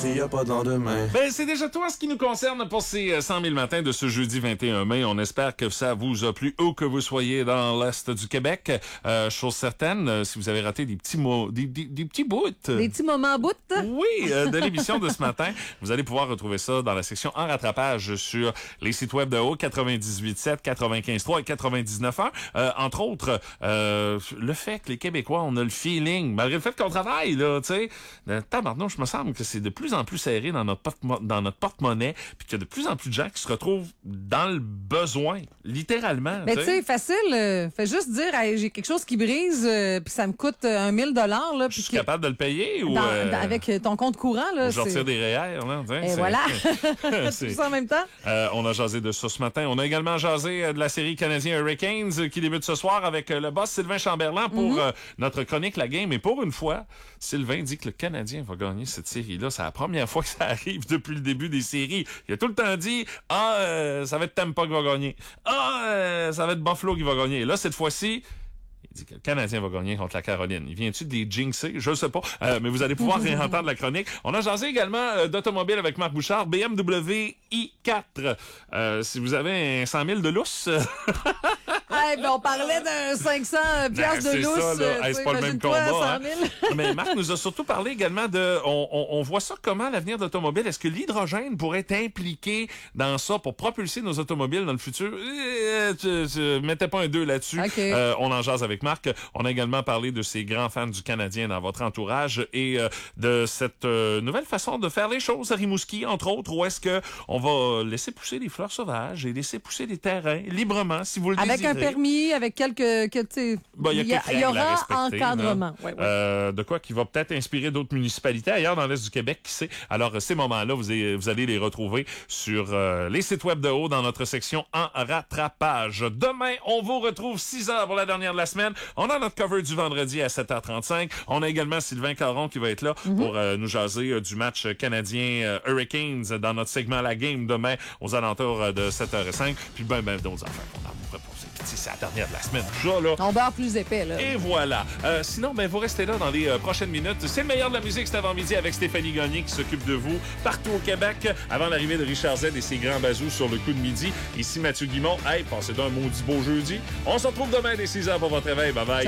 s'il y a pas de lendemain. Ben, c'est déjà tout en ce qui nous concerne pour ces 100 000 matins de ce jeudi 21 mai. On espère que ça vous a plu où que vous soyez dans l'Est du Québec. Chose certaine, si vous avez raté des petits mots, des petits bouts. Des petits moments bouts. Oui, de l'émission de ce matin. Vous allez pouvoir retrouver ça dans la section en rattrapage sur les sites web de haut 98.7, 95.3 et 99.1. Entre autres, le fait que les Québécois, on a le feeling, malgré le fait qu'on travaille, là, tu sais, tabarnouche, je me semble que c'est de plus en plus serré dans notre porte-monnaie, puis qu'il y a de plus en plus de gens qui se retrouvent dans le besoin, littéralement. Mais tu sais, facile, fais juste dire, hey, j'ai quelque chose qui brise, puis ça me coûte 1 000 là. Je suis capable de le payer ou avec ton compte courant là. Je retire des REER, là. Et voilà. Tout ça en même temps. On a jasé de ça ce matin. On a également jasé de la série canadien Hurricanes qui débute ce soir avec le boss Sylvain Chamberlain pour notre chronique La Game. Et pour une fois, Sylvain dit que le Canadien va gagner cette série-là. C'est la première fois que ça arrive depuis le début des séries. Il a tout le temps dit ça va être Tampa qui va gagner. Ça va être Buffalo qui va gagner. Et là, cette fois-ci, il dit que le Canadien va gagner contre la Caroline. Il vient-tu de les jinxer? Je ne sais pas. Mais vous allez pouvoir réentendre la chronique. On a jasé également d'automobile avec Marc Bouchard, BMW i4. Si vous avez un 100 000 de lousse... Hey, ben on parlait d'un 500 piastres de lousse. Ça, là. C'est pas le même combat. Mais Marc nous a surtout parlé également de... On voit ça comment l'avenir d'automobile. Est-ce que l'hydrogène pourrait être impliqué dans ça pour propulser nos automobiles dans le futur? Mettez pas un 2 là-dessus. Okay. On en jase avec Marc. On a également parlé de ces grands fans du Canadien dans votre entourage et de cette nouvelle façon de faire les choses à Rimouski, entre autres, où est-ce que on va laisser pousser des fleurs sauvages et laisser pousser des terrains librement, si vous le désirez. Avec un permis, avec quelques... il y aura encadrement. Ouais. De quoi qui va peut-être inspirer d'autres municipalités ailleurs dans l'Est du Québec, qui sait. Alors, ces moments-là, vous allez les retrouver sur les sites web de haut dans notre section en rattrapage. Demain, on vous retrouve 6h pour la dernière de la semaine. On a notre cover du vendredi à 7h35. On a également Sylvain Caron qui va être là pour nous jaser du match canadien Hurricanes dans notre segment La Game demain aux alentours de 7h05. Puis ben d'autres affaires qu'on a à vous proposer. C'est la dernière de la semaine déjà, là. On beurre plus épais, là. Et voilà. Sinon, vous restez là dans les prochaines minutes. C'est le meilleur de la musique cet avant-midi avec Stéphanie Gagné qui s'occupe de vous partout au Québec avant l'arrivée de Richard Z et ses grands bazous sur le coup de midi. Ici Mathieu Guimont. Hey, passez donc un maudit beau jeudi. On se retrouve demain dès 6h pour votre réveil. Bye bye.